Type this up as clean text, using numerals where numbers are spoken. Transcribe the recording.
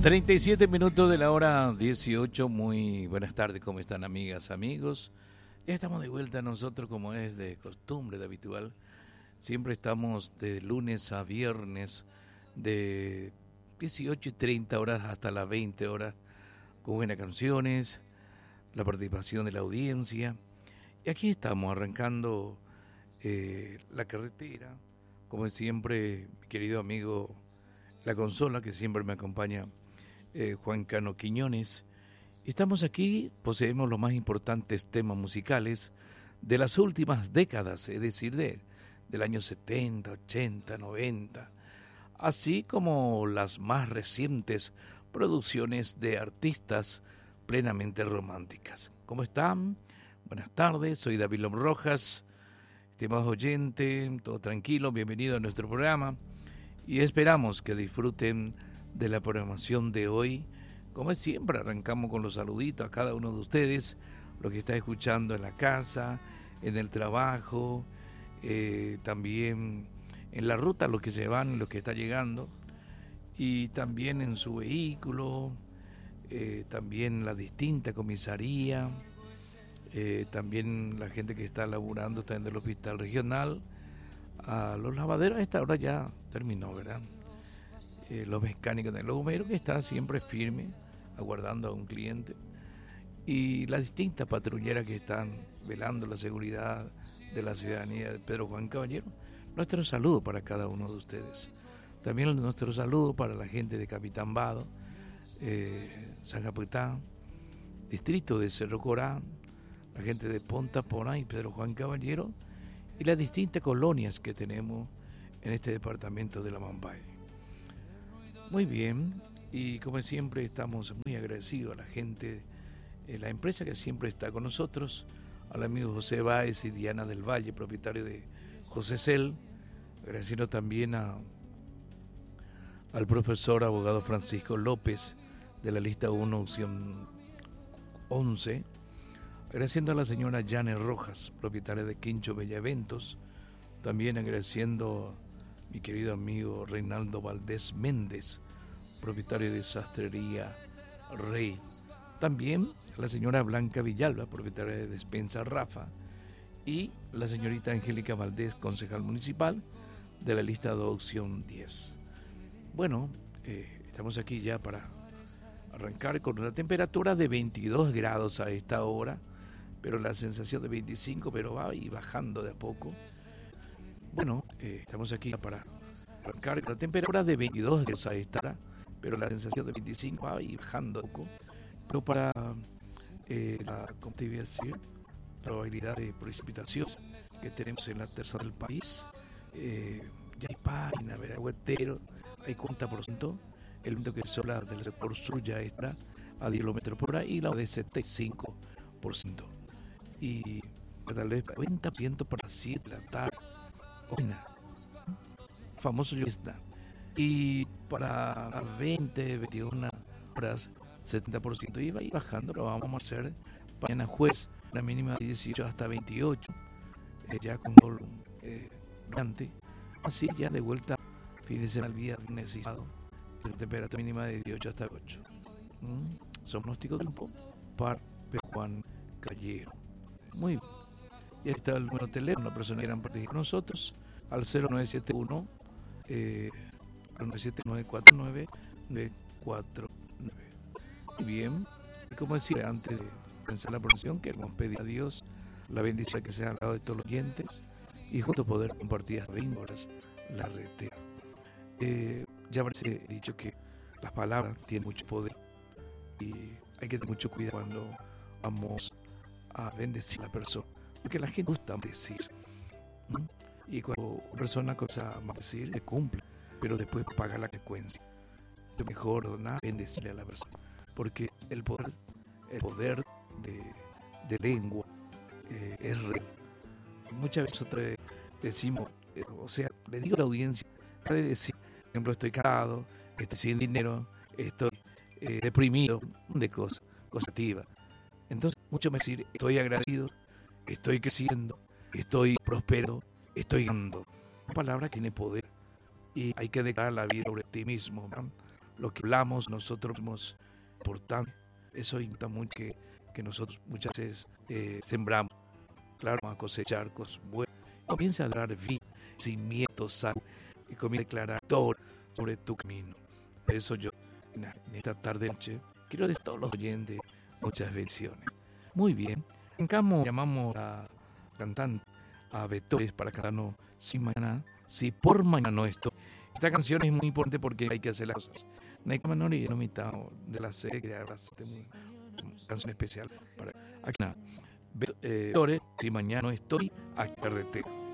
37 minutos de la hora 18. Muy buenas tardes, ¿cómo están, amigas, amigos? Ya estamos de vuelta nosotros, como es de costumbre, de habitual. Siempre estamos de lunes a viernes, de 18:30 hasta las 20 horas, con buenas canciones, la participación de la audiencia. Y aquí estamos arrancando la carretera, como siempre, mi querido amigo La Consola, que siempre me acompaña, Juan Cano Quiñones. Estamos aquí, poseemos los más importantes temas musicales de las últimas décadas, es decir, del año 70, 80, 90, así como las más recientes producciones de artistas plenamente románticas. ¿Cómo están? Buenas tardes, soy David Lom Rojas, estimados oyentes, todo tranquilo, bienvenido a nuestro programa y esperamos que disfruten de la programación de hoy. Como es siempre, arrancamos con los saluditos a cada uno de ustedes, lo que está escuchando en la casa, en el trabajo, también en la ruta, los que se van, los que están llegando, y también en su vehículo, también en la distinta comisaría, también la gente que está laburando está en el hospital regional, a los lavaderos a esta hora ya terminó, ¿verdad? Los mecánicos del bombero que está siempre firme, aguardando a un cliente, y las distintas patrulleras que están velando la seguridad de la ciudadanía de Pedro Juan Caballero. Nuestro saludo para cada uno de ustedes. También nuestro saludo para la gente de Capitán Vado, San Japutá, distrito de Cerro Corá, la gente de Ponta Porá y Pedro Juan Caballero, y las distintas colonias que tenemos en este departamento de la Mambay. Muy bien, y como siempre estamos muy agradecidos a la gente, la empresa que siempre está con nosotros, al amigo José Báez y Diana del Valle, propietario de José Cel, agradeciendo también al profesor abogado Francisco López de la lista 1, opción 11, agradeciendo a la señora Janet Rojas, propietaria de Quincho Bella Eventos, también agradeciendo mi querido amigo Reinaldo Valdés Méndez, propietario de Sastrería Rey. También la señora Blanca Villalba, propietaria de Despensa Rafa, y la señorita Angélica Valdés, concejal municipal de la lista de opción 10. Bueno, estamos aquí ya para arrancar con una temperatura de 22 grados a esta hora, pero la sensación de 25, pero va y bajando de a poco. Bueno, estamos aquí para arrancar con la temperatura de 22 grados a esta hora, pero la sensación de 25 va y bajando de a poco. Pero para ¿cómo te iba a decir? La probabilidad de precipitación que tenemos en la tercera del país, ya hay página, Agüetero, hay 40%, el viento que sopla del sector sur ya está a 10 kilómetros por hora y la de 75%. Y tal vez 40% para 7 de la tarde. Famoso está. Y para 20, 21 horas, 70%. Y va a ir bajando, lo vamos a hacer mañana jueves, la mínima de 18 hasta 28, ya con sol brillante. Así ya de vuelta, fíjense al viernes y sábado, la temperatura mínima de 18 hasta 8. Son pronósticos del tiempo para Juan Caballero. Muy bien. Y ahí está el número de teléfono, la persona que quieran participar con nosotros, al 0971 al 97949 949. Muy bien, y como decía antes de comenzar la procesión, que hemos pedido a Dios la bendición que sea al lado de todos los oyentes y juntos poder compartir hasta 20 horas la red. Ya parece dicho que las palabras tienen mucho poder y hay que tener mucho cuidado cuando vamos a bendecir a la persona, porque la gente gusta decir, y cuando una persona cosa más decir se cumple, pero después paga la consecuencia. Es mejor nada bendecirle a la persona, porque el poder de lengua es real. Muchas veces nosotros decimos, o sea, le digo a la audiencia, de decir, por ejemplo, estoy cansado, estoy sin dinero, estoy deprimido, de cosas activas. Entonces, mucho me decir, estoy agradecido, estoy creciendo, estoy próspero, estoy ganando. Una palabra que tiene poder y hay que declarar la vida sobre ti mismo, ¿verdad? lo que hablamos nosotros mismos, importante. Eso importa mucho que nosotros muchas veces sembramos. Claro, vamos a cosechar cosas buenas. Comienza a dar vida, cimientos, sal, y comienza a declarar todo sobre tu camino. Por eso yo, en esta tarde-noche, quiero decir a todos los oyentes muchas bendiciones. Muy bien. Llamamos a cantante, a Betores, para cantarnos si por mañana no estoy. Esta canción es muy importante porque hay que hacer las cosas. No hay menor y no mitad de la serie, que una canción especial para aquí nada. Betores, si mañana no estoy, a carretera.